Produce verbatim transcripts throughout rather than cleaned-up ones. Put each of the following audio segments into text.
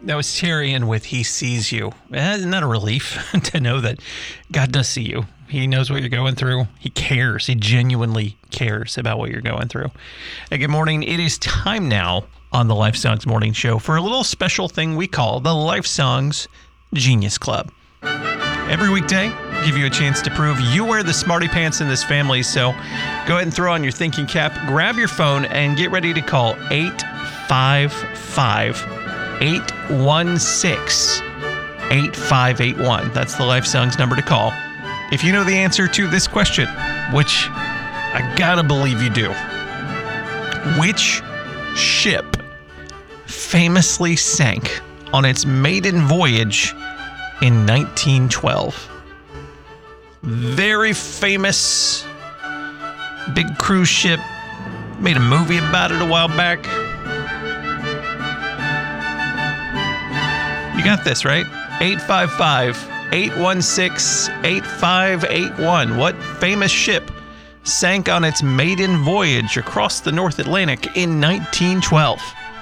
That was Tyrion with He Sees You. Isn't that a relief to know that God does see you? He knows what you're going through. He cares. He genuinely cares about what you're going through. Hey, good morning. It is time now on the Life Songs Morning Show for a little special thing we call the Life Songs Genius Club. Every weekday, give you a chance to prove you wear the smarty pants in this family. So go ahead and throw on your thinking cap, grab your phone, and get ready to call eight five five, eight one six, eight five eight one. That's the Life Songs number to call. If you know the answer to this question, which I gotta believe you do, which ship famously sank on its maiden voyage in nineteen twelve? Very famous, big cruise ship. Made a movie about it a while back. You got this, right? eight five five, eight one six, eight five eight one. What famous ship sank on its maiden voyage across the North Atlantic in nineteen twelve?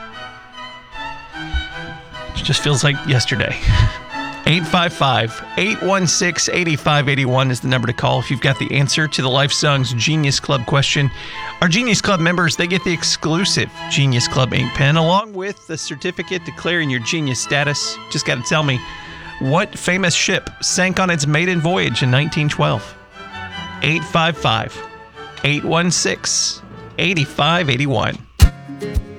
It just feels like yesterday. eight five five, eight one six, eight five eight one is the number to call if you've got the answer to the Life Songs Genius Club question. Our Genius Club members, they get the exclusive Genius Club ink pen along with the certificate declaring your genius status. Just got to tell me, what famous ship sank on its maiden voyage in nineteen twelve? eight five five, eight one six, eight five eight one.